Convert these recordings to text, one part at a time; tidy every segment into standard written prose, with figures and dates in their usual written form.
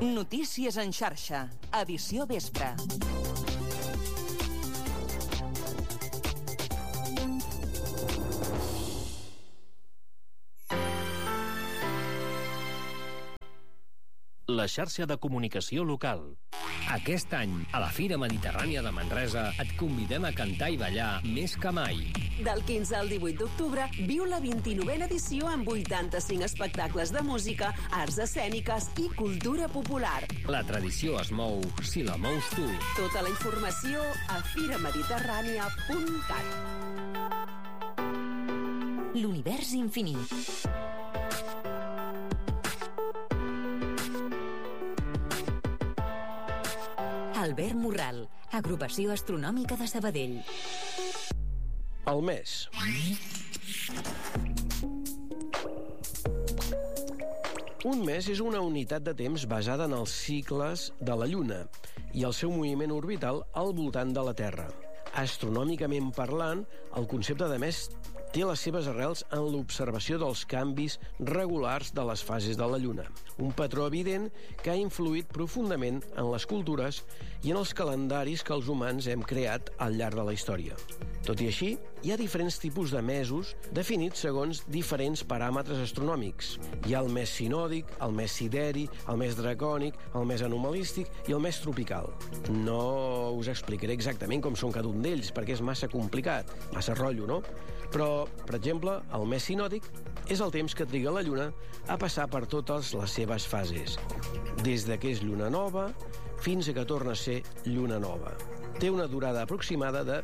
Notícies en xarxa, edició vespre. La xarxa de comunicació local. Aquest any, a la Fira Mediterrània de Manresa, et convidem a cantar i ballar més que mai. Del 15 al 18 d'octubre, viu la 29a edició amb 85 espectacles de música, arts escèniques i cultura popular. La tradició es mou si la mous tu. Tota la informació a firamediterrània.cat. L'univers infinit. Albert Morral, Agrupació Astronòmica de Sabadell. El mes. Un mes és una unitat de temps basada en els cicles de la Lluna i el seu moviment orbital al voltant de la Terra. Astronòmicament parlant, el concepte de mes té les seves arrels en l'observació dels canvis regulars de les fases de la Lluna. Un patró evident que ha influït profundament en les cultures i en els calendaris que els humans hem creat al llarg de la història. Tot i així, hi ha diferents tipus de mesos definits segons diferents paràmetres astronòmics. Hi ha el mes sinòdic, el mes sideri, el mes dracònic, el mes anomalístic i el mes tropical. No us explicaré exactament com són cada un d'ells, perquè és massa complicat, massa rotllo, no? Però, per exemple, el mes sinòdic és el temps que triga la Lluna a passar per totes les seves fases, des de que és lluna nova fins a que torna a ser lluna nova. Té una durada aproximada de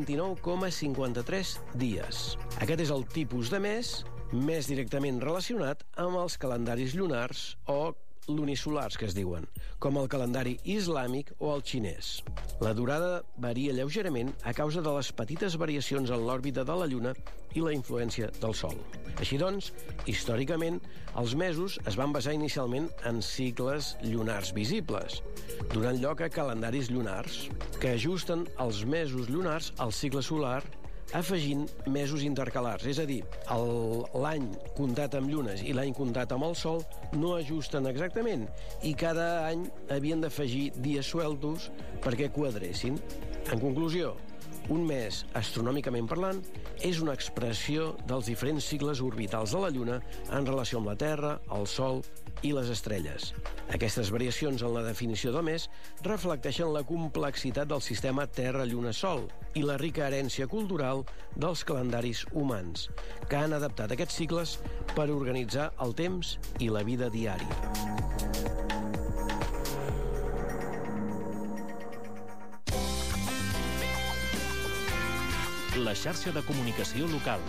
29,53 dies. Aquest és el tipus de mes més directament relacionat amb els calendaris lunars o lunisolars, que es diuen, com el calendari islàmic o el xinès. La durada varia lleugerament a causa de les petites variacions en l'òrbita de la Lluna i la influència del Sol. Així doncs, històricament, els mesos es van basar inicialment en cicles lunars visibles, donant lloc a calendaris lunars, que ajusten els mesos lunars al cicle solar afegint mesos intercalars, és a dir, l'any comptat amb llunes i l'any comptat amb el sol no ajusten exactament i cada any havien d'afegir dies sueltos perquè quadressin. En conclusió, un mes, astronòmicament parlant, és una expressió dels diferents cicles orbitals de la Lluna en relació amb la Terra, el Sol i les estrelles. Aquestes variacions en la definició del mes reflecteixen la complexitat del sistema Terra-Lluna-Sol i la rica herència cultural dels calendaris humans, que han adaptat aquests cicles per organitzar el temps i la vida diària. La xarxa de comunicació local.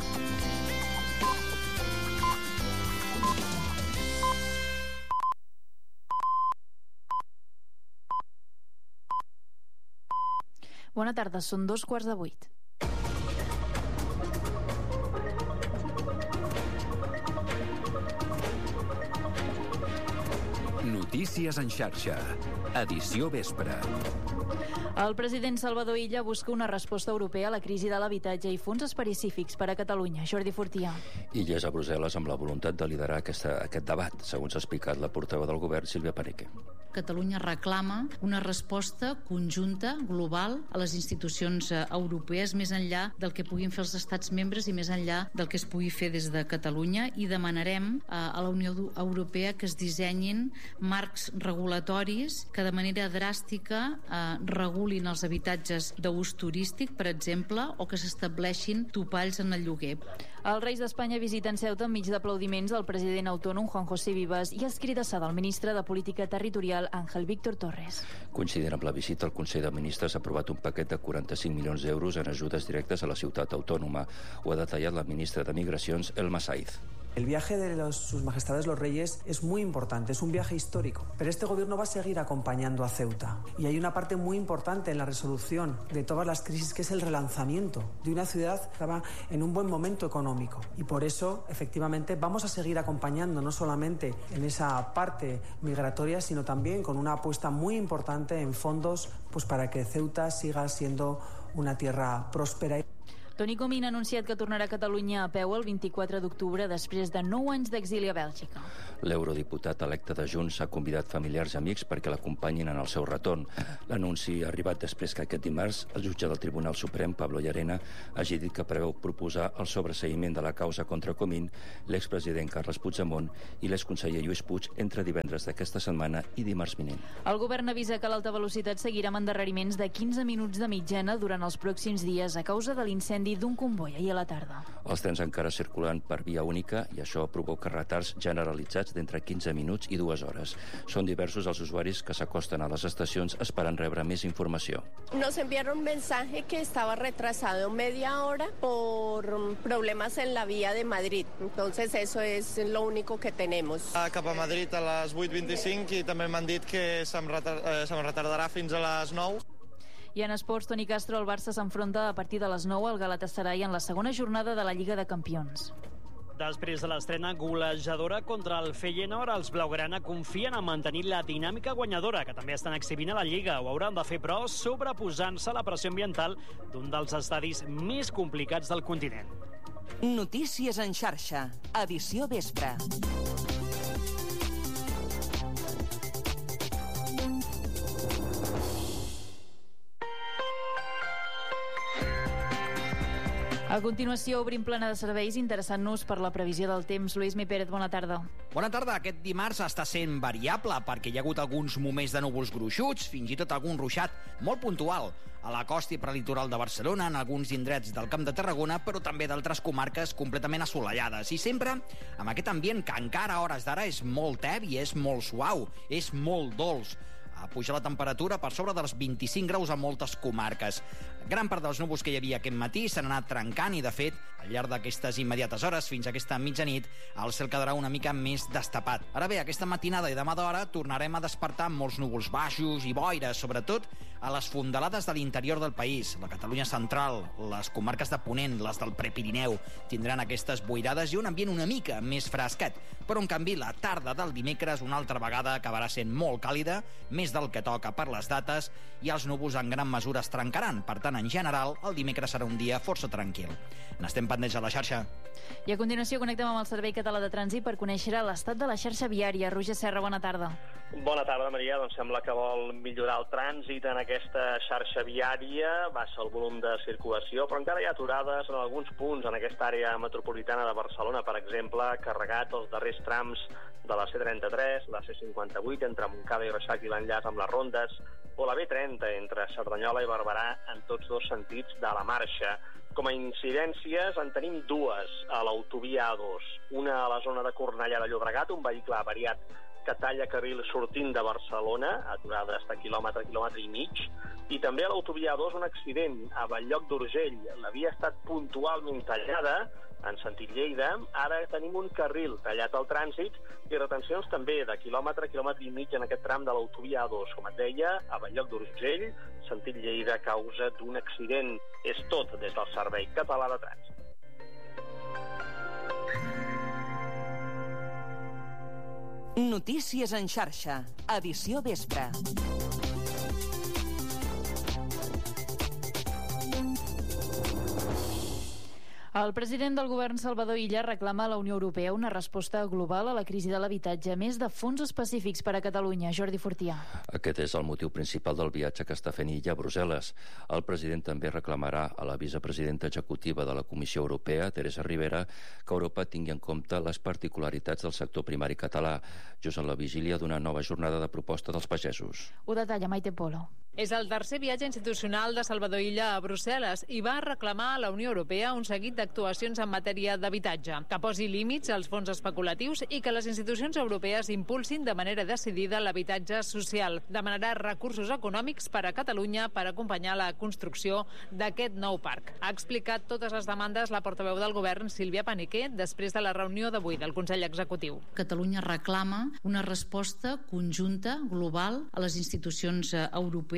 Bona tarda, són 7:15. Notícies en xarxa, edició vespre. El president Salvador Illa busca una resposta europea a la crisi de l'habitatge i fons específics per a Catalunya. Jordi Fortià. Illa és a Brussel·les amb la voluntat de liderar aquest debat, segons ha explicat la portaveu del govern, Sílvia Paneque. Catalunya reclama una resposta conjunta, global, a les institucions europees, més enllà del que puguin fer els estats membres i més enllà del que es pugui fer des de Catalunya, i demanarem a la Unió Europea que es dissenyin marcs regulatoris que de manera dràstica regulin els habitatges d'ús turístic, per exemple, o que s'estableixin topalls en el lloguer. Els Reis d'Espanya visiten Ceuta enmig d'aplaudiments del president autònom Juan José Vives i escridassada del ministre de Política Territorial Ángel Víctor Torres. Coincidint amb la visita, el Consell de Ministres ha aprovat un paquet de 45 milions d'euros en ajudes directes a la ciutat autònoma. Ho ha detallat la ministra de Migracions, Elma Saiz. El viaje de sus majestades los reyes es muy importante, es un viaje histórico, pero este gobierno va a seguir acompañando a Ceuta. Y hay una parte muy importante en la resolución de todas las crisis, que es el relanzamiento de una ciudad que estaba en un buen momento económico. Y por eso, efectivamente, vamos a seguir acompañando no solamente en esa parte migratoria, sino también con una apuesta muy importante en fondos, pues para que Ceuta siga siendo una tierra próspera. Toni Comín ha anunciat que tornarà a Catalunya a peu el 24 d'octubre després de 9 anys d'exili a Bèlgica. L'eurodiputat electe de Junts ha convidat familiars i amics perquè l'acompanyin en el seu retorn. L'anunci ha arribat després que aquest dimarts el jutge del Tribunal Suprem, Pablo Llarena, hagi dit que preveu proposar el sobreseïment de la causa contra Comín, l'expresident Carles Puigdemont i l'exconseller Lluís Puig entre divendres d'aquesta setmana i dimarts vinent. El govern avisa que l'alta velocitat seguirà amb endarreriments de 15 minuts de mitjana durant els pròxims dies a causa de l'incendi d'un comboi ahir a la tarda. Els trens encara circulen per via única i això provoca retards generalitzats d'entre 15 minuts i 2 hores. Són diversos els usuaris que s'acosten a les estacions esperant rebre més informació. Nos enviaron un mensaje que estaba retrasado media hora por problemas en la vía de Madrid. Entonces eso es lo único que tenemos. Cap a Madrid a les 8:25 i també m'han dit que se'm retardarà fins a les 9. I en esports, Toni Castro, el Barça s'enfronta a partir de les 9 al Galatasaray en la segona jornada de la Lliga de Campions. Després de l'estrena golejadora contra el Feyenoord, els blaugrana confien en mantenir la dinàmica guanyadora, que també estan exhibint a la Lliga. Ho hauran de fer, però, sobreposant-se a la pressió ambiental d'un dels estadis més complicats del continent. Notícies en xarxa, edició vespre. A continuació, obrim plana de serveis interessant-nos per la previsió del temps. Lluís Mi Pérez, bona tarda. Bona tarda. Aquest dimarts està sent variable perquè hi ha hagut alguns moments de núvols gruixuts, fins i tot algun ruixat molt puntual a la costa i prelitoral de Barcelona, en alguns indrets del Camp de Tarragona, però també d'altres comarques completament assolellades. I sempre amb aquest ambient que encara a hores d'ara és molt tebi, és molt suau, és molt dolç. Ha pujat la temperatura per sobre dels 25 graus a moltes comarques. Gran part dels núvols que hi havia aquest matí s'han anat trencant i, de fet, al llarg d'aquestes immediates hores, fins a aquesta mitjanit, el cel quedarà una mica més destapat. Ara bé, aquesta matinada i demà d'hora tornarem a despertar amb molts núvols baixos i boires, sobretot a les fondalades de l'interior del país. La Catalunya central, les comarques de Ponent, les del Prepirineu, tindran aquestes boirades i un ambient una mica més fresquet. Però, en canvi, la tarda del dimecres una altra vegada acabarà sent molt càlida, més del que toca per les dates, i els núvols en gran mesura es trencaran. Per tant, en general, el dimecres serà un dia força tranquil. N'estem pendents a la xarxa. I a continuació connectem amb el Servei Català de Trànsit per conèixer l'estat de la xarxa viària. Roger Serra, bona tarda. Bona tarda, Maria. Doncs sembla que vol millorar el trànsit en aquesta xarxa viària, baixa el volum de circulació, però encara hi ha aturades en alguns punts en aquesta àrea metropolitana de Barcelona, per exemple, carregat els darrers trams de la C33, la C58 entre Montcada i Reixac i l'enllaç amb les Rondes, o la B30 entre Cerdanyola i Barberà en tots dos sentits de la marxa. Com a incidències en tenim dues a l'autovia A2. Una a la zona de Cornellà de Llobregat, un vehicle avariat que talla carril sortint de Barcelona, aturada hasta quilòmetre i mig, i també a l'autovia A2 un accident a Bell-lloc d'Urgell. L'havia estat puntualment tallada en sentit Lleida. Ara tenim un carril tallat al trànsit i retencions també de quilòmetre i mig en aquest tram de l'autovia A2. Com et deia, a Bell-lloc d'Urgell, sentit Lleida a causa d'un accident. És tot des del Servei Català de Trànsit. Notícies en xarxa, edició vespre. El president del govern, Salvador Illa, reclama a la Unió Europea una resposta global a la crisi de l'habitatge, més de fons específics per a Catalunya. Jordi Fortià. Aquest és el motiu principal del viatge que està fent Illa a Brussel·les. El president també reclamarà a la vicepresidenta executiva de la Comissió Europea, Teresa Ribera, que Europa tingui en compte les particularitats del sector primari català, just en la vigília d'una nova jornada de proposta dels pagesos. Ho detalla Maite Polo. És el tercer viatge institucional de Salvador Illa a Brussel·les i va reclamar a la Unió Europea un seguit d'actuacions en matèria d'habitatge, que posi límits als fons especulatius i que les institucions europees impulsin de manera decidida l'habitatge social. Demanarà recursos econòmics per a Catalunya per acompanyar la construcció d'aquest nou parc. Ha explicat totes les demandes la portaveu del govern, Sílvia Paniquer, després de la reunió d'avui del Consell Executiu. Catalunya reclama una resposta conjunta, global, a les institucions europees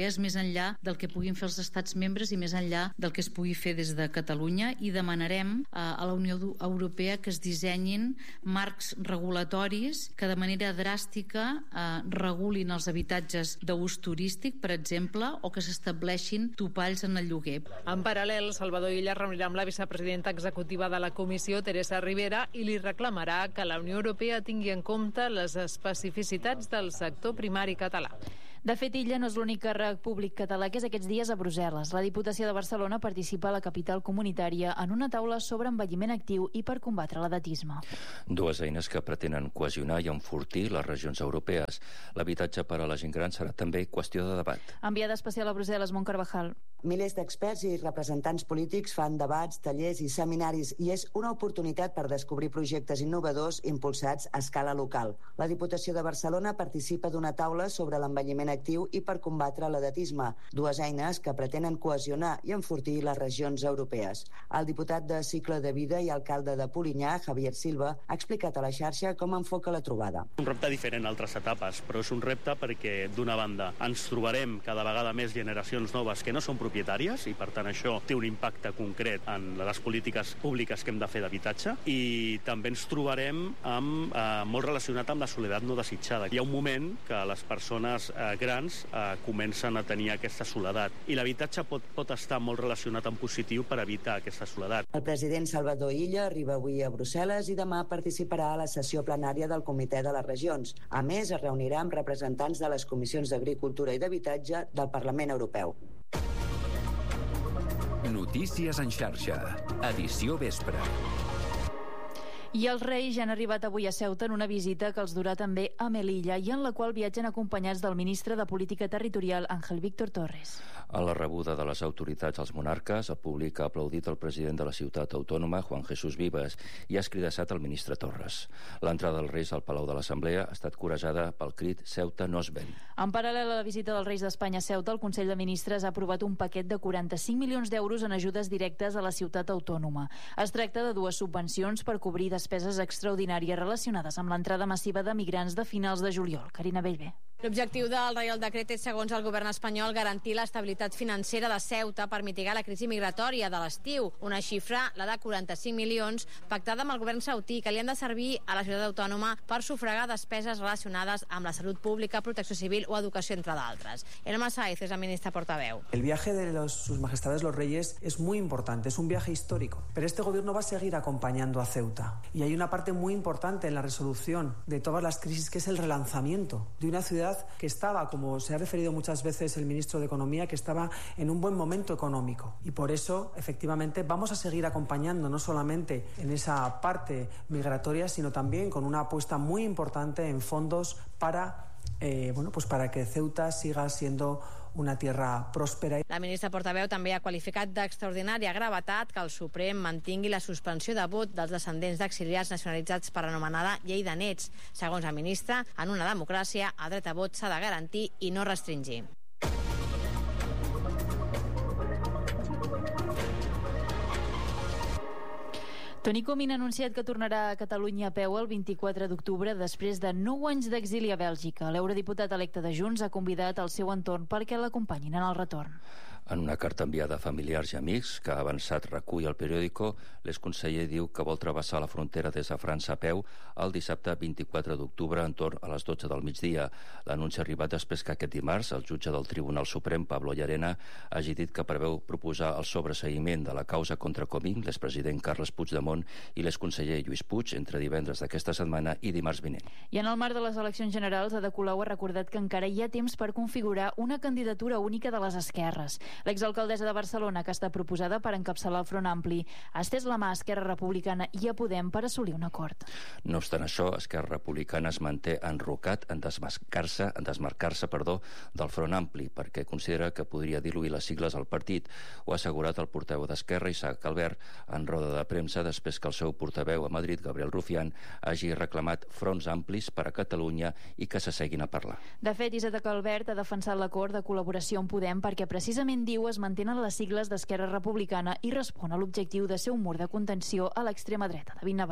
europees més enllà del que puguin fer els estats membres i més enllà del que es pugui fer des de Catalunya, i demanarem a la Unió Europea que es dissenyin marcs regulatoris que de manera dràstica regulin els habitatges d'ús turístic, per exemple, o que s'estableixin topalls en el lloguer. En paral·lel, Salvador Illa reunirà amb la vicepresidenta executiva de la Comissió, Teresa Rivera, i li reclamarà que la Unió Europea tingui en compte les especificitats del sector primari català. De fet, Illa no és l'únic càrrec públic català que és aquests dies a Brussel·les. La Diputació de Barcelona participa a la capital comunitària en una taula sobre envelliment actiu i per combatre l'edatisme. Dues eines que pretenen cohesionar i enfortir les regions europees. L'habitatge per a la gent gran serà també qüestió de debat. Enviada especial a Brussel·les, Mont Carvajal. Milers d'experts i representants polítics fan debats, tallers i seminaris i és una oportunitat per descobrir projectes innovadors impulsats a escala local. La Diputació de Barcelona participa d'una taula sobre l'envelliment actiu i per combatre l'edatisme, dues eines que pretenen cohesionar i enfortir les regions europees. El diputat de Cicle de Vida i alcalde de Polinyà, Javier Silva, ha explicat a la xarxa com enfoca la trobada. Un repte diferent a altres etapes, però és un repte perquè, d'una banda, ens trobarem cada vegada més generacions noves que no són propietàries i, per tant, això té un impacte concret en les polítiques públiques que hem de fer d'habitatge, i també ens trobarem molt relacionat amb la soledat no desitjada. Hi ha un moment que les persones grans comencen a tenir aquesta soledat i l'habitatge pot estar molt relacionat en positiu per evitar aquesta soledat. El president Salvador Illa arriba avui a Brussel·les i demà participarà a la sessió plenària del Comitè de les Regions. A més, es reunirà amb representants de les comissions d'Agricultura i d'Habitatge del Parlament Europeu. Notícies en xarxa. Edició vespre. I els Reis ja han arribat avui a Ceuta en una visita que els durà també a Melilla i en la qual viatgen acompanyats del ministre de Política Territorial, Ángel Víctor Torres. A la rebuda de les autoritats als monarques, el públic ha aplaudit el president de la ciutat autònoma, Juan Jesús Vives, i ha escridassat el ministre Torres. L'entrada dels Reis al Palau de l'Assemblea ha estat corejada pel crit Ceuta no es ven. En paral·lel a la visita dels Reis d'Espanya a Ceuta, el Consell de Ministres ha aprovat un paquet de 45 milions d'euros en ajudes directes a la ciutat autònoma. Es tracta de dues subvencions per cobrir despeses extraordinàries relacionades amb l'entrada massiva de migrants de finals de juliol. Carina Bellver. L'objectiu del Reial Decret és, segons el govern espanyol, garantir l'estabilitat financera de Ceuta per mitigar la crisi migratòria de l'estiu. Una xifra, la de 45 milions, pactada amb el govern sautí, que li han de servir a la ciutat autònoma per sufragar despeses relacionades amb la salut pública, protecció civil o educació, entre d'altres. Elma Sáez és la ministra portaveu. El viaje de sus majestades los reyes es muy importante, es un viaje histórico, pero este gobierno va a seguir acompañando a Ceuta. Y hay una parte muy importante en la resolución de todas las crisis, que es el relanzamiento de una ciudad que estaba, como se ha referido muchas veces el ministro de Economía, que estaba en un buen momento económico. Y por eso, efectivamente, vamos a seguir acompañando no solamente en esa parte migratoria, sino también con una apuesta muy importante en fondos para para que Ceuta siga siendo una tierra pròspera. La ministra portaveu també ha qualificat d'extraordinària gravetat que el Suprem mantingui la suspensió de vot dels descendents d'exiliats nacionalitzats per l'anomenada llei de nets. Segons la ministra, en una democràcia el dret a vot s'ha de garantir i no restringir. Toni Comín ha anunciat que tornarà a Catalunya a peu el 24 d'octubre després de 9 anys d'exili a Bèlgica. L'eurodiputat electe de Junts ha convidat el seu entorn perquè l'acompanyin en el retorn. En una carta enviada a familiars i amics que ha avançat recull al periòdico, l'exconseller diu que vol travessar la frontera des de França a peu el dissabte 24 d'octubre entorn a les 12 del migdia. L'anunci ha arribat després que aquest dimarts el jutge del Tribunal Suprem, Pablo Llarena, hagi dit que preveu proposar el sobreseïment de la causa contra Comín, l'expresident Carles Puigdemont i l'exconseller Lluís Puig entre divendres d'aquesta setmana i dimarts vinent. I en el marc de les eleccions generals, Ada Colau ha recordat que encara hi ha temps per configurar una candidatura única de les esquerres. L'exalcaldessa de Barcelona, que està proposada per encapçalar el Front Ampli, ha estès la mà a Esquerra Republicana i a Podem per assolir un acord. No obstant això, Esquerra Republicana es manté enrocat en desmarcar-se del Front Ampli perquè considera que podria diluir les sigles al partit. Ho ha assegurat el portaveu d'Esquerra, Isaac Albert, en roda de premsa després que el seu portaveu a Madrid, Gabriel Rufián, hagi reclamat fronts amplis per a Catalunya i que s'asseguin a parlar. De fet, Isaac Albert ha defensat l'acord de col·laboració amb Podem perquè precisament diu es mantenen les sigles d'Esquerra Republicana i respon a l'objectiu de ser un mur de contenció a l'extrema dreta. David Navarro.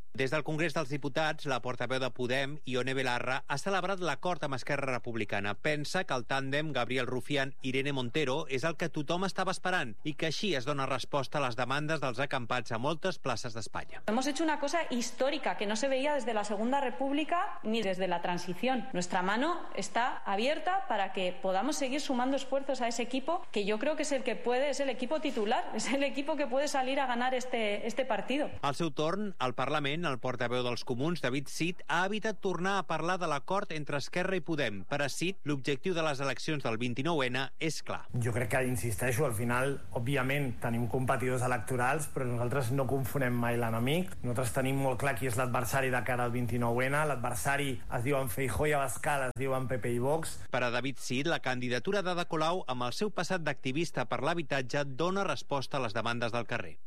Des del Congrés dels Diputats, la portaveu de Podem, Ione Belarra, ha celebrat l'acord amb Esquerra Republicana. Pensa que el tàndem Gabriel Rufián-Irene Montero és el que tothom estava esperant i que així es dona resposta a les demandes dels acampats a moltes places d'Espanya. Hemos hecho una cosa histórica que no se veía desde la Segunda República ni desde la transición. Nuestra mano está abierta para que podamos seguir sumando esfuerzos a ese equipo, que yo creo que es el que puede, es el equipo titular, es el equipo que puede salir a ganar este partido. Al seu torn, al Parlament, el portaveu dels Comuns, David Cid, ha evitat tornar a parlar de l'acord entre Esquerra i Podem. Per a Cid, l'objectiu de les eleccions del 29N és clar. Jo crec que, insisteixo, al final, òbviament, tenim competidors electorals, però nosaltres no confonem mai l'enemic. Nosaltres tenim molt clar qui és l'adversari de cara al 29N. L'adversari es diuen Feijóo i Abascal, es diuen PP i Vox. Per a David Cid, la candidatura d'Ada Colau, amb el seu passat d'activista per l'habitatge, dona resposta a les demandes del carrer.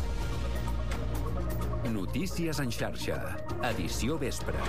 Notícies en xarxa. Edició vespre.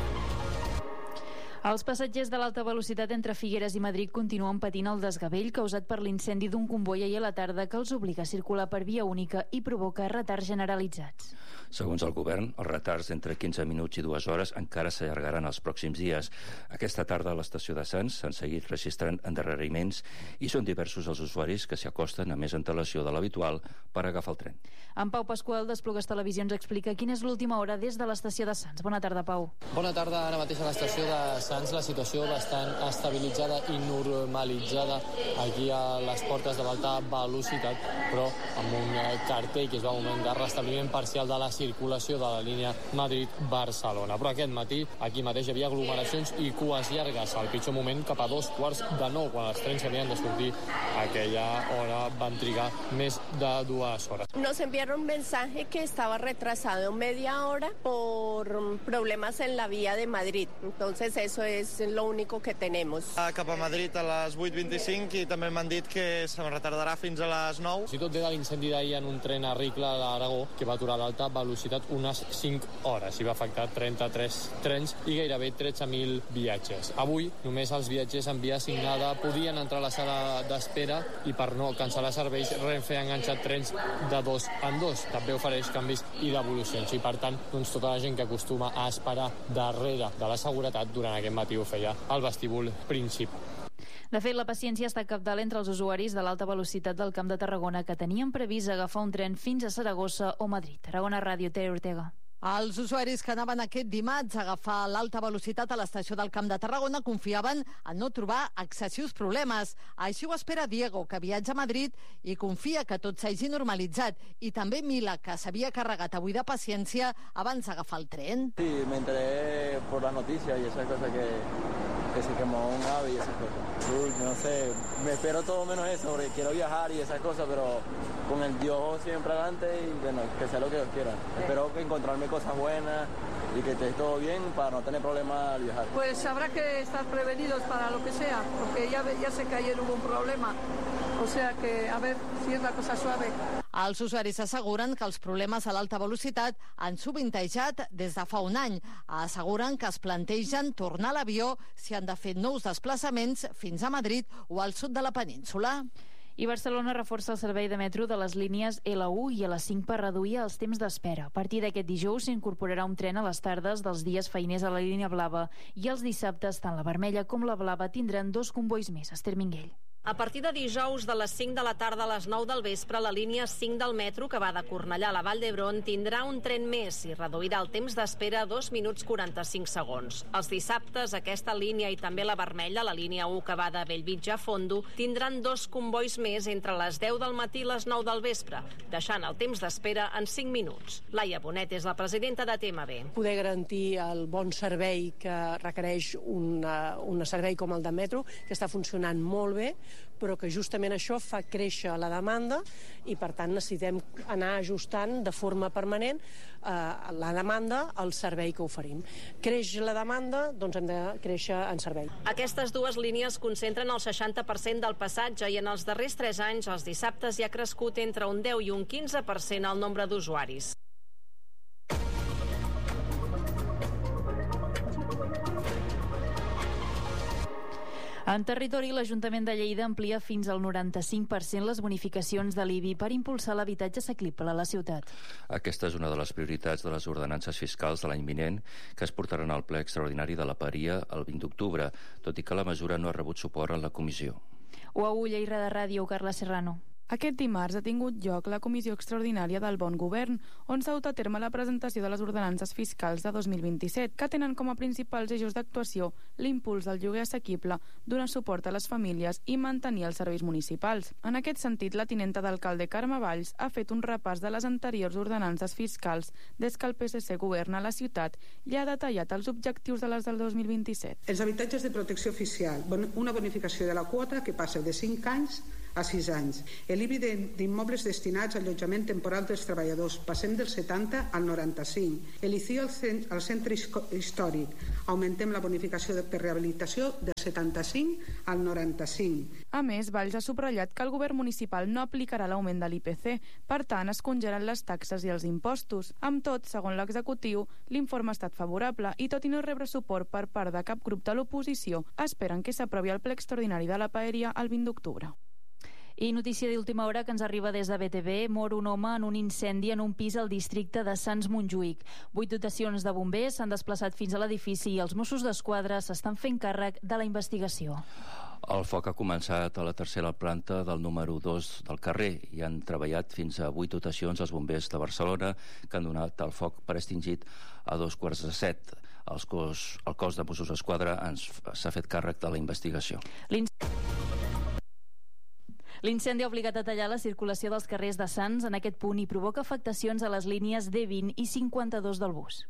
Els passatgers de l'alta velocitat entre Figueres i Madrid continuen patint el desgavell causat per l'incendi d'un comboi ahir a la tarda que els obliga a circular per via única i provoca retards generalitzats. Segons el govern, els retards entre 15 minuts i 2 hores encara s'allargaran els pròxims dies. Aquesta tarda a l'estació de Sants s'han seguit registrant endarreriments i són diversos els usuaris que s'hi acosten a més antelació de l'habitual per agafar el tren. En Pau Pasqual, d'Esplugues Televisió, ens explica quina és l'última hora des de l'estació de Sants. Bona tarda, Pau. Bona tarda. Ara mateix a l'estació de Sants la situació bastant estabilitzada i normalitzada aquí a les portes de l'alta velocitat, però amb un cartell que es va un moment de restabliment parcial de la circulació de la línia Madrid-Barcelona. Però aquest matí aquí mateix hi havia aglomeracions i cues llargues. Al pitjor moment cap a 8:45, quan els trens que havien de sortir a aquella hora van trigar més de 2 hores. Nos enviaron un mensaje que estaba retrasado media hora por problemas en la vía de Madrid. Entonces eso es lo único que tenemos. Cap a Madrid a les 8:25 i també m'han dit que se'm retardarà fins a les 9. Si tot ve de l'incendi d'ahir en un tren a Ricla d'Aragó que va aturar l'alta velocitat unes 5 hores i va afectar 33 trens i gairebé 13.000 viatges. Avui només els viatgers en via assignada podien entrar a la sala d'espera i per no cancel·lar serveis Renfe ha enganxat trens de 2 en 2. També ofereix canvis i devolucions i per tant tota la gent que acostuma a esperar darrere de la seguretat durant aquest matí ho feia al vestíbul principal. De fet, la paciència està cabdal entre els usuaris de l'alta velocitat del Camp de Tarragona que tenien previst agafar un tren fins a Saragossa o Madrid. Tarragona Ràdio, Tere Ortega. Els usuaris que anaven aquest dimarts a agafar l'alta velocitat a l'estació del Camp de Tarragona confiaven en no trobar excessius problemes. Així ho espera Diego, que viatja a Madrid i confia que tot s'hagi normalitzat. I també Mila, que s'havia carregat avui de paciència abans d'agafar el tren. Sí, me enteré por la noticia y esa cosa que se quemó un ave y esas cosas. Uy, no sé, me espero todo menos eso, porque quiero viajar y esas cosas, pero con el Dios siempre adelante y bueno, que sea lo que Dios quiera. Espero que encontrarme cosas buenas y que esté todo bien para no tener problemas al viajar. Pues habrá que estar prevenidos para lo que sea, porque ya sé que ayer hubo un problema. O sea que, a ver si es la cosa suave. Els usuaris asseguren que els problemes a l'alta velocitat han sovintejat des de fa un any. Asseguren que es plantegen tornar a l'avió si han de fer nous desplaçaments fins a Madrid o al sud de la península. I Barcelona reforça el servei de metro de les línies L1 i L5 per reduir els temps d'espera. A partir d'aquest dijous s'incorporarà un tren a les tardes dels dies feiners a la línia blava i els dissabtes tant la vermella com la blava tindran 2 combois més. Esther Minguell. A partir de dijous de les 5 de la tarda a les 9 del vespre, la línia 5 del metro, que va de Cornellà a la Vall d'Hebron, tindrà un tren més i reduirà el temps d'espera a 2 minuts 45 segons. Els dissabtes, aquesta línia i també la vermella, la línia 1 que va de Bellvitge a Fondo, tindran 2 combois més entre les 10 del matí i les 9 del vespre, deixant el temps d'espera en 5 minuts. Laia Bonet és la presidenta de TMB. Poder garantir el bon servei que requereix un servei com el de metro, que està funcionant molt bé, però que justament això fa créixer la demanda i per tant necessitem anar ajustant de forma permanent la demanda al servei que oferim. Creix la demanda, doncs hem de créixer en servei. Aquestes dues línies concentren el 60% del passatge i en els darrers 3 anys els dissabtes hi ha crescut entre un 10 i un 15% el nombre d'usuaris. En territori, l'Ajuntament de Lleida amplia fins al 95% les bonificacions de l'IBI per impulsar l'habitatge assequible a la ciutat. Aquesta és una de les prioritats de les ordenances fiscals de l'any vinent que es portaran al ple extraordinari de la Paria el 20 d'octubre, tot i que la mesura no ha rebut suport en la comissió. UAU Lleida de Ràdio, Carla Serrano. Aquest dimarts ha tingut lloc la Comissió Extraordinària del Bon Govern, on s'ha dut a terme la presentació de les ordenances fiscals de 2027, que tenen com a principals eixos d'actuació l'impuls del lloguer assequible, donar suport a les famílies i mantenir els serveis municipals. En aquest sentit, la tinenta d'alcalde Carme Valls ha fet un repàs de les anteriors ordenances fiscals des que el PSC governa la ciutat i ha detallat els objectius de les del 2027. Els habitatges de protecció oficial, una bonificació de la quota que passa de 5 anys a 6 anys. L'IBI d'immobles destinats a allotjament temporal dels treballadors, passem del 70 al 95. L'ICI al centre històric, augmentem la bonificació per rehabilitació del 75 al 95. A més, Valls ha subratllat que el govern municipal no aplicarà l'augment de l'IPC, per tant es congelen les taxes i els impostos. Amb tot, segons l'executiu, l'informe ha estat favorable i tot i no rebre suport per part de cap grup de l'oposició, esperen que s'aprovi el ple extraordinari de la Paeria el 20 d'octubre. I notícia d'última hora que ens arriba des de BTV. Mor un home en un incendi en un pis al districte de Sants-Montjuïc. 8 dotacions de bombers s'han desplaçat fins a l'edifici i els Mossos d'Esquadra s'estan fent càrrec de la investigació. El foc ha començat a la tercera planta del número 2 del carrer i han treballat fins a 8 dotacions els bombers de Barcelona que han donat el foc per extingit a 2:45. El cos de Mossos d'Esquadra s'ha fet càrrec de la investigació. L'incendi ha obligat a tallar la circulació dels carrers de Sants en aquest punt i provoca afectacions a les línies D20 i 52 del bus.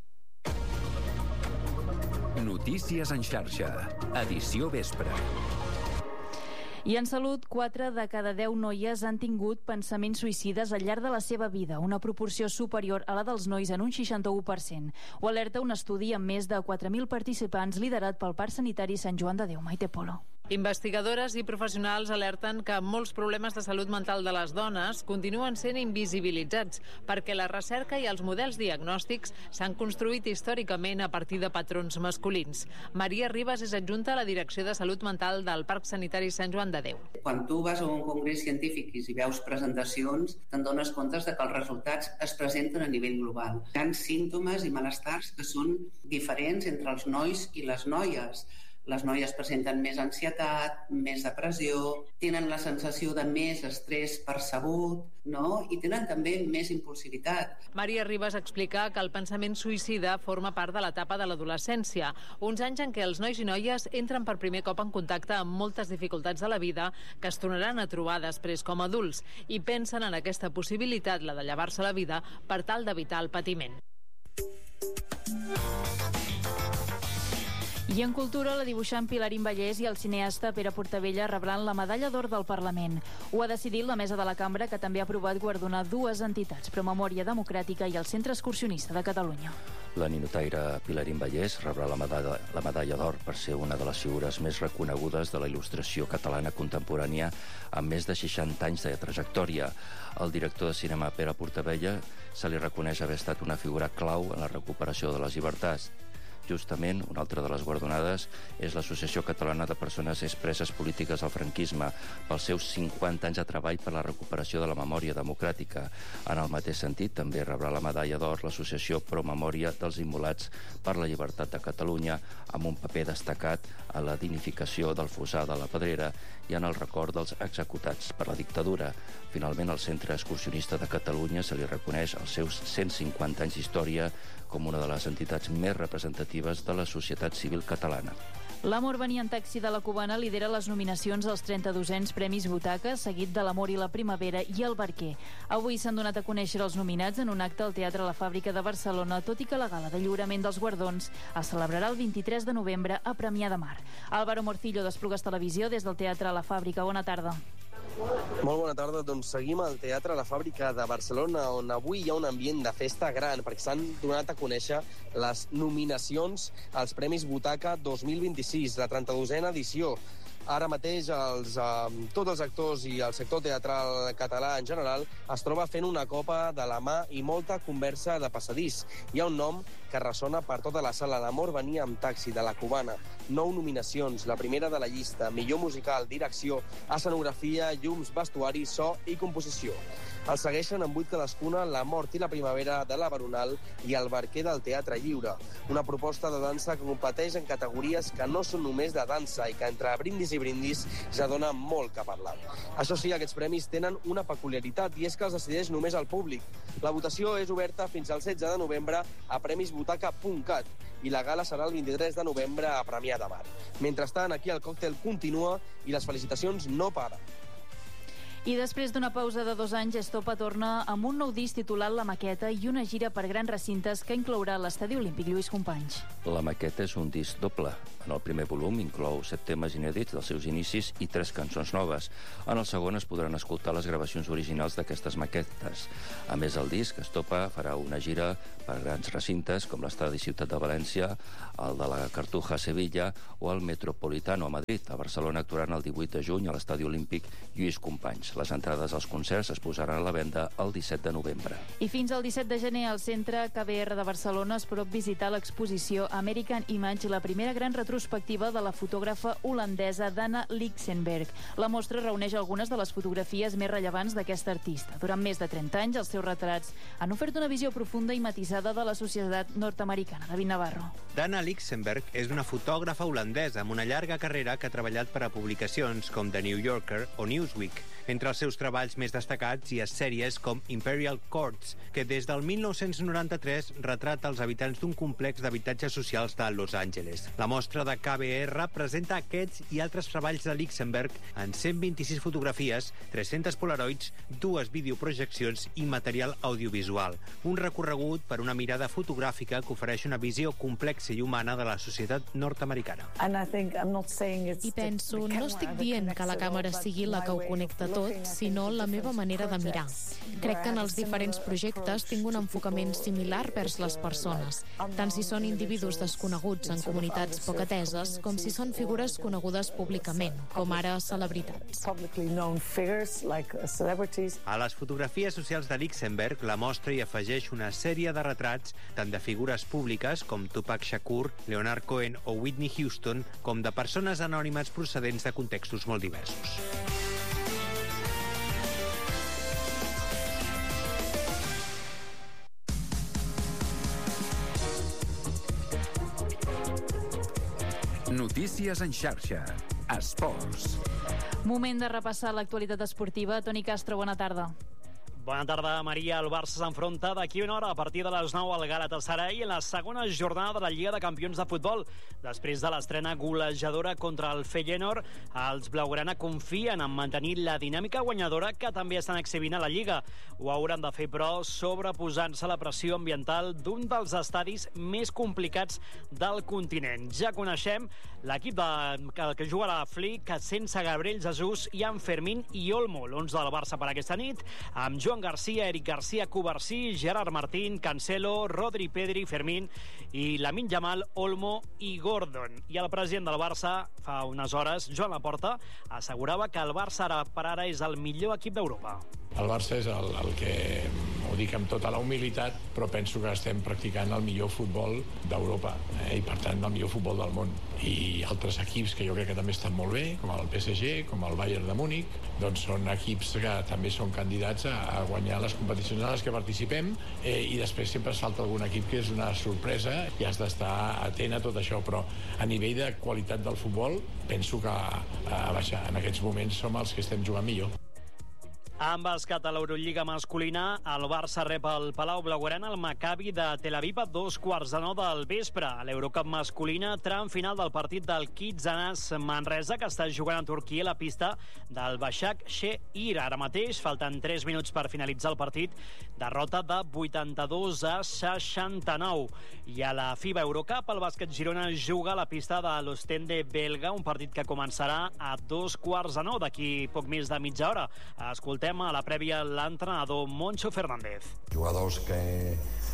Notícies en xarxa. Edició vespre. I en salut, 4 de cada 10 noies han tingut pensaments suïcides al llarg de la seva vida, una proporció superior a la dels nois en un 61%. Ho alerta un estudi amb més de 4.000 participants liderat pel Parc Sanitari Sant Joan de Déu. Maite Polo. Investigadores i professionals alerten que molts problemes de salut mental de les dones continuen sent invisibilitzats perquè la recerca i els models diagnòstics s'han construït històricament a partir de patrons masculins. Maria Ribas és adjunta a la Direcció de Salut Mental del Parc Sanitari Sant Joan de Déu. Quan tu vas a un congrés científic i veus presentacions, te'n dones compte de que els resultats es presenten a nivell global. Hi ha símptomes i malestars que són diferents entre els nois i les noies. Les noies presenten més ansietat, més depressió, tenen la sensació de més estrès percebut, no? I tenen també més impulsivitat. Maria Ribas explica que el pensament suïcida forma part de l'etapa de l'adolescència, uns anys en què els nois i noies entren per primer cop en contacte amb moltes dificultats de la vida que es tornaran a trobar després com a adults i pensen en aquesta possibilitat, la de llevar-se la vida, per tal d'evitar el patiment. I en cultura, la dibuixant Pilarín Vallès i el cineasta Pere Portabella rebran la Medalla d'Or del Parlament. Ho ha decidit la Mesa de la Cambra, que també ha aprovat guardonar 2 entitats, Promemòria Democràtica i el Centre Excursionista de Catalunya. La ninotaire Pilarín Vallès rebrà la medalla d'or per ser una de les figures més reconegudes de la il·lustració catalana contemporània amb més de 60 anys de trajectòria. El director de cinema Pere Portabella se li reconeix haver estat una figura clau en la recuperació de les llibertats. Justament, una altra de les guardonades és l'Associació Catalana de Persones Expreses Polítiques al Franquisme pels seus 50 anys de treball per la recuperació de la memòria democràtica. En el mateix sentit, també rebrà la medalla d'or l'Associació Promemòria dels Immolats per la Llibertat de Catalunya, amb un paper destacat a la dignificació del Fossar de la Pedrera i en el record dels executats per la dictadura. Finalment, el Centre Excursionista de Catalunya se li reconeix els seus 150 anys d'història com una de les entitats més representatives de la societat civil catalana. L'Amor venia en taxi de la Cubana lidera les nominacions als 32ens Premis Butaca, seguit de L'Amor i la Primavera i El Barquer. Avui s'han donat a conèixer els nominats en un acte al Teatre La Fàbrica de Barcelona, tot i que la gala de lliurament dels guardons es celebrarà el 23 de novembre a Premià de Mar. Álvaro Morcillo, d'Esplugues Televisió, des del Teatre La Fàbrica. Bona tarda. Molt bona tarda, doncs seguim al Teatre La Fàbrica de Barcelona, on avui hi ha un ambient de festa gran, perquè s'han donat a conèixer les nominacions als Premis Butaca 2026, la 32a edició. Ara mateix tots els actors i el sector teatral català en general es troba fent una copa de la mà i molta conversa de passadís. Hi ha un nom que ressona per tota la sala. L'amor venia amb taxi, de la cubana. 9 nominacions, la primera de la llista, millor musical, direcció, escenografia, llums, vestuari, so i composició. El segueixen amb 8 cadascuna La mort i la primavera de la Veronal i El barquer del Teatre Lliure, una proposta de dansa que competeix en categories que no són només de dansa i que entre brindis i brindis ja dona molt que parlar. Això sí, aquests premis tenen una peculiaritat i és que els decideix només el públic. La votació és oberta fins al 16 de novembre a premisbutaca.cat i la gala serà el 23 de novembre a Premià de Mar. Mentrestant, aquí el còctel continua i les felicitacions no paren. I després d'una pausa de 2 anys, Estopa torna amb un nou disc titulat La Maqueta i una gira per grans recintes que inclourà l'Estadi Olímpic. Lluís Companys. La Maqueta és un disc doble. En el primer volum inclou 7 temes inèdits dels seus inicis i 3 cançons noves. En el segon es podran escoltar les gravacions originals d'aquestes maquetes. A més, el disc Estopa farà una gira per grans recintes com l'Estadi Ciutat de València, el de la Cartuja a Sevilla o el Metropolitano a Madrid. A Barcelona actuaran el 18 de juny a l'Estadi Olímpic Lluís Companys. Les entrades als concerts es posaran a la venda el 17 de novembre. I fins al 17 de gener al Centre KBR de Barcelona es pot visitar l'exposició American Image, la primera gran retrospectiva de la fotògrafa holandesa Dana Lichtenberg. La mostra reuneix algunes de les fotografies més rellevants d'aquesta artista. Durant més de 30 anys, els seus retrats han ofert una visió profunda i matisada de la societat nord-americana. David Navarro. Dana Lichtenberg és una fotògrafa holandesa amb una llarga carrera que ha treballat per a publicacions com The New Yorker o Newsweek. Entre els seus treballs més destacats hi ha sèries com Imperial Courts, que des del 1993 retrata els habitants d'un complex d'habitatges socials de Los Angeles. La mostra de KBR presenta aquests i altres treballs de Lichtenberg en 126 fotografies, 300 polaroids, 2 videoprojeccions i material audiovisual. Un recorregut per una mirada fotogràfica que ofereix una visió complexa i humana de la societat nord-americana. I penso, no estic dient que la càmera sigui la que ho connecta tot, sinó la meva manera de mirar. Crec que en els diferents projectes tinc un enfocament similar vers les persones, tant si són individus desconeguts en comunitats poc ateses, com si són figures conegudes públicament, com ara celebritats. A les fotografies socials de Lichtenberg, la mostra hi afegeix una sèrie de retrats tant de figures públiques com Tupac Shakur, Leonard Cohen o Whitney Houston, com de persones anònimes procedents de contextos molt diversos. Notícies en xarxa. Esports. Moment de repassar l'actualitat esportiva. Toni Castro, bona tarda. Bona tarda, Maria. El Barça s'enfronta d'aquí una hora a partir de les 9 al Galatasaray en la segona jornada de la Lliga de Campions de Futbol. Després de l'estrena golejadora contra el Feyenoord, els blaugrana confien en mantenir la dinàmica guanyadora que també estan exhibint a la Lliga. Ho hauran de fer, però, sobreposant-se a la pressió ambiental d'un dels estadis més complicats del continent. Ja coneixem l'equip que juga a la Flick, que sense Gabriel Jesús hi ha Fermín i Olmo, l'11 del Barça per aquesta nit, amb Joan Garcia, Eric Garcia, Cubarsí, Gerard Martín, Cancelo, Rodri, Pedri, Fermín i Lamine Yamal, Olmo i Gordon. I el president del Barça, fa unes hores, Joan Laporta, assegurava que el Barça ara per ara és el millor equip d'Europa. El Barça és el que, ho dic amb tota la humilitat, però penso que estem practicant el millor futbol d'Europa i per tant el millor futbol del món. I altres equips que jo crec que també estan molt bé, com el PSG, com el Bayern de Múnich, doncs són equips que també són candidats a guanyar les competicions en les que participem i després sempre es falta algun equip que és una sorpresa i has d'estar atent a tot això, però a nivell de qualitat del futbol penso que en aquests moments som els que estem jugant millor. En bàsquet a l'Eurolliga masculina, el Barça rep al Palau Blaugrana el Maccabi de Tel Aviv a 8:45 del vespre. A l'Eurocup masculina, tram final del partit del Kitsanas Manresa, que està jugant a Turquia a la pista del Başak Şehir. Ara mateix falten 3 minuts per finalitzar el partit. Derrota de 82-69. I a la FIBA Eurocup, el bàsquet Girona juga a la pista de l'Ostende belga, un partit que començarà a 8:15 d'aquí poc més de mitja hora. Escoltem a la prèvia l'entrenador Moncho Fernández. Jugadors que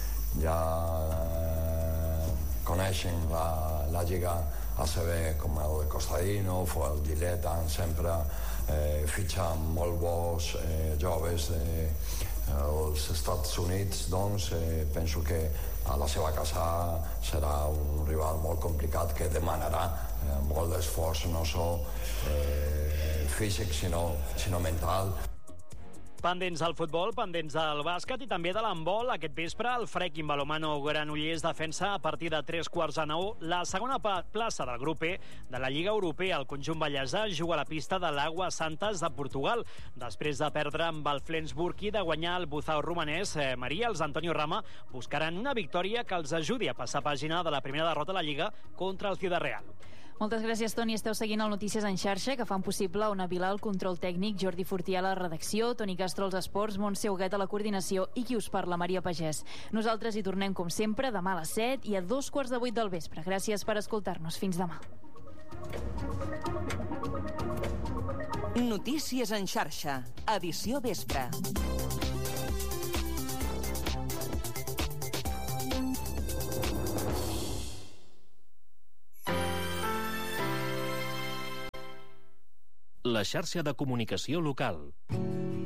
ja coneixen la Lliga ACB, com el Costadino, el Gillett, sempre fitxant molt bons joves Els Estats Units, doncs, penso que a la seva casa serà un rival molt complicat que demanarà molt d'esforç, no sols físic, sinó mental. Pendents del futbol, pendents del bàsquet i també de l'handbol. Aquest vespre el Frequin Balonmano Granollers defensa a partir de 3:15 la segona plaça del grup E de la Lliga Europea. El conjunt ballesà juga a la pista de l'Agua Santas de Portugal. Després de perdre amb el Flensburg i de guanyar el Buzao romanès, Maria, els Antonio Rama buscaran una victòria que els ajudi a passar pàgina de la primera derrota a la Lliga contra el Ciudad Real. Moltes gràcies, Toni. Esteu seguint el Notícies en xarxa, que fan possible Ona Vilà al control tècnic, Jordi Fortià a la redacció, Toni Castro als esports, Montse Huguet a la coordinació i qui us parla, Maria Pagès. Nosaltres hi tornem, com sempre, demà a les 7 i a 7:15 del vespre. Gràcies per escoltar-nos. Fins demà. Notícies en xarxa, edició vespre. La xarxa de comunicació local.